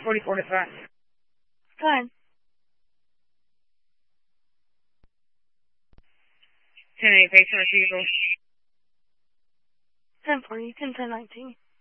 44 dispatch. Time. 10-8, patient refusal. 10:40, 10:19.